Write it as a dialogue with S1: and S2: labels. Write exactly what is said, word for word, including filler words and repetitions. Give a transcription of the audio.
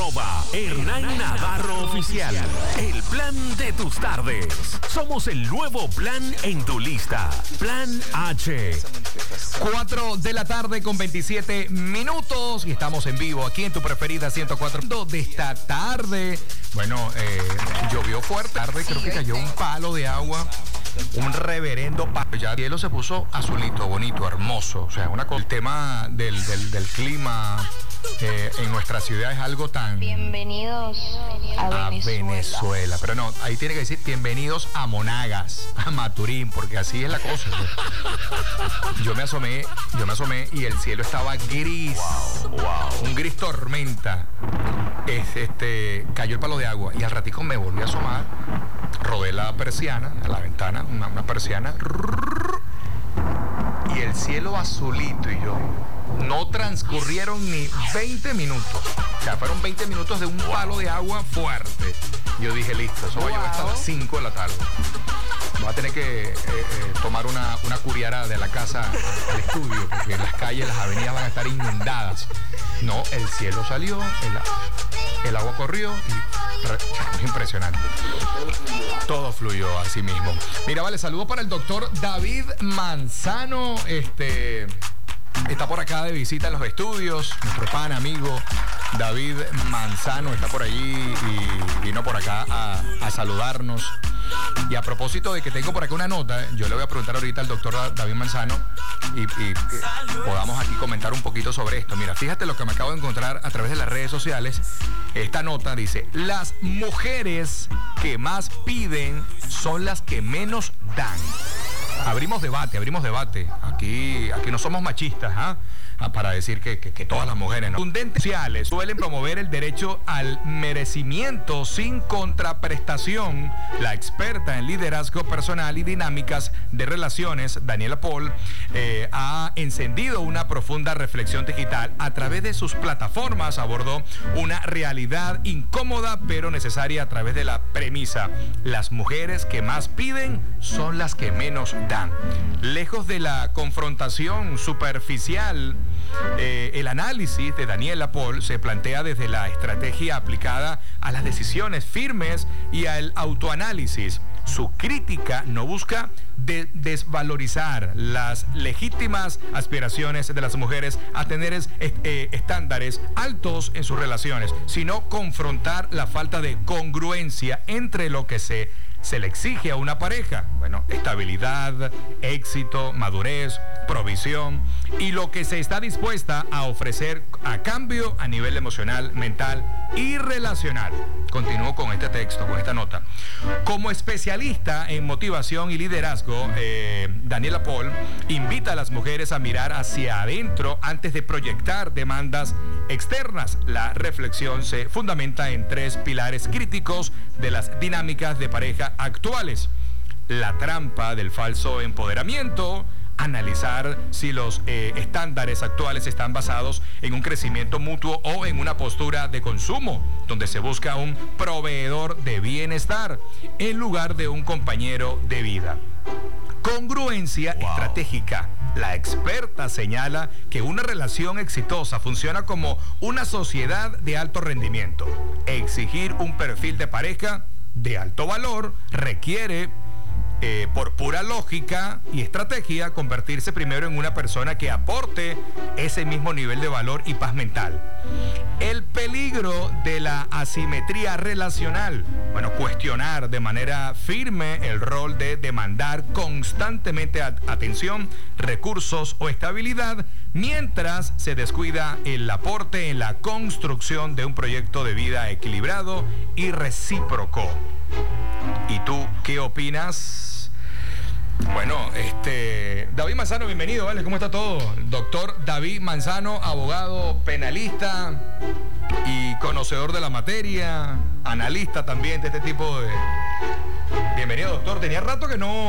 S1: Arroba Hernán Navarro Oficial. El plan de tus tardes. Somos el nuevo plan en tu lista. Plan H.
S2: cuatro de la tarde con veintisiete minutos. Y estamos en vivo aquí en tu preferida ciento cuatro de esta tarde. Bueno, eh, llovió fuerte. Tarde creo que cayó un palo de agua. Un reverendo palo. Ya el cielo se puso azulito, bonito, hermoso. O sea, una cosa. El tema del, del, del clima eh, en nuestra ciudad es algo tan...
S3: Bienvenidos a,
S2: a
S3: Venezuela.
S2: Venezuela. Pero no, ahí tiene que decir bienvenidos a Monagas, a Maturín, porque así es la cosa. Yo me asomé, yo me asomé y el cielo estaba gris. Wow, wow. Un gris tormenta. Es, este, cayó el palo de agua y al ratico me volví a asomar. Rodé la persiana, a la ventana, una, una persiana. Y el cielo azulito y yo. No transcurrieron ni veinte minutos. O sea, fueron veinte minutos de un palo de agua fuerte. Yo dije, listo, eso va a llover hasta las cinco de la tarde. Voy a tener que eh, eh, tomar una, una curiara de la casa a, al estudio, porque las calles, las avenidas van a estar inundadas. No, el cielo salió, el, el agua corrió y re, impresionante. Todo fluyó así mismo. Mira, vale, saludo para el doctor David Manzano. Este... Está por acá de visita en los estudios, nuestro pan amigo David Manzano está por allí y vino por acá a, a saludarnos. Y a propósito de que tengo por acá una nota, yo le voy a preguntar ahorita al doctor David Manzano y, y que podamos aquí comentar un poquito sobre esto. Mira, fíjate lo que me acabo de encontrar a través de las redes sociales. Esta nota dice, las mujeres que más piden son las que menos dan. Abrimos debate, abrimos debate. Aquí, aquí no somos machistas, ¿ah? ¿eh? Para decir que, que, que todas las mujeres no. Contundentes sociales suelen promover el derecho al merecimiento sin contraprestación. La experta en liderazgo personal y dinámicas de relaciones, Daniela Paul, eh, ha encendido una profunda reflexión digital. A través de sus plataformas abordó una realidad incómoda pero necesaria a través de la premisa: las mujeres que más piden son las que menos dan. Lejos de la confrontación superficial, Eh, el análisis de Daniela Paul se plantea desde la estrategia aplicada a las decisiones firmes y al autoanálisis. Su crítica no busca de desvalorizar las legítimas aspiraciones de las mujeres a tener es, eh, estándares altos en sus relaciones, sino confrontar la falta de congruencia entre lo que se se le exige a una pareja. Bueno, estabilidad, éxito, madurez, provisión y lo que se está dispuesta a ofrecer a cambio a nivel emocional, mental y relacional. Continúo con este texto, con esta nota. Como especialista en motivación y liderazgo, eh, Daniela Paul invita a las mujeres a mirar hacia adentro antes de proyectar demandas externas. La reflexión se fundamenta en tres pilares críticos de las dinámicas de pareja actuales: la trampa del falso empoderamiento, analizar si los eh, estándares actuales están basados en un crecimiento mutuo o en una postura de consumo, donde se busca un proveedor de bienestar en lugar de un compañero de vida. Congruencia wow. estratégica. La experta señala que una relación exitosa funciona como una sociedad de alto rendimiento. Exigir un perfil de pareja de alto valor requiere, eh, por pura lógica y estrategia, convertirse primero en una persona que aporte ese mismo nivel de valor y paz mental. El peligro de la asimetría relacional. Bueno, cuestionar de manera firme el rol de demandar constantemente atención, recursos o estabilidad, mientras se descuida el aporte en la construcción de un proyecto de vida equilibrado y recíproco. ¿Y tú qué opinas? Bueno, este David Manzano, bienvenido, ¿vale? ¿Cómo está todo? Doctor David Manzano, abogado penalista y conocedor de la materia, analista también de este tipo de... Bienvenido, doctor. Tenía rato que no...